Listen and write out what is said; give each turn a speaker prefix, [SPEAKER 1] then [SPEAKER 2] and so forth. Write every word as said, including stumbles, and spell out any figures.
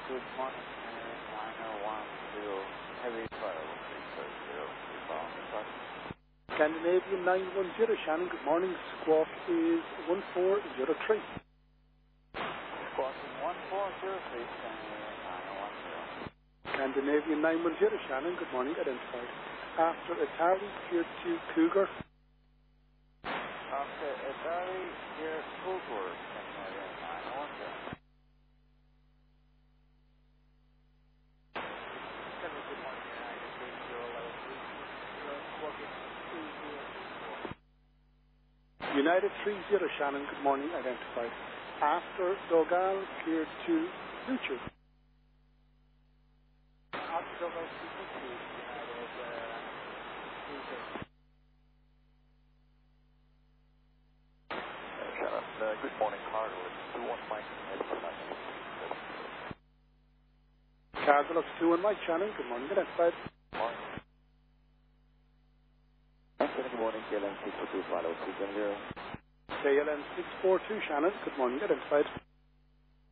[SPEAKER 1] Good morning, nine oh one zero, heavy fire, three seven zero, rebound, sorry.
[SPEAKER 2] Scandinavian nine one zero, Shannon, good morning. Squawk is one four zero three.
[SPEAKER 1] Squawk is one four zero three, Scandinavian nine one zero.
[SPEAKER 2] Scandinavian nine one zero, Shannon, good morning, identified. After Atari, cleared to Cougar.
[SPEAKER 1] After Atari, here Cougar, Scandinavian nine one zero.
[SPEAKER 2] United three zero, Shannon, good morning, identified. After Dogal, cleared to Luchu.
[SPEAKER 1] After Dogal, cleared to Luchu. Shannon, uh, good morning, Cargo. It's two one Mike.
[SPEAKER 2] Cargo, two one Mike, Shannon, good morning, identified.
[SPEAKER 1] Morning. Good morning, K L M six four two, follow three seven zero.
[SPEAKER 2] K L M six four two, Shannon, good morning, identified.